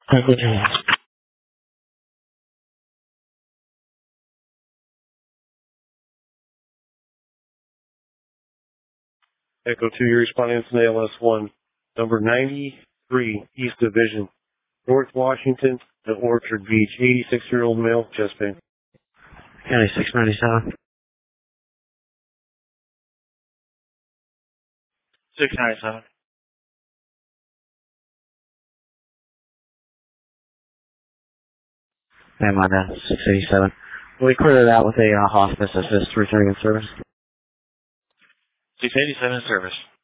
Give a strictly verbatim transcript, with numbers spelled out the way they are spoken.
Echo two, you're responding to the L S one. Number ninety-three, East Division, North Washington, to Orchard Beach, eighty-six-year-old male, chest pain. County six ninety-seven. six ninety-seven. And my bad, six eighty-seven. We cleared it out with a uh, hospice assist returning in service. six eighty-seven in service.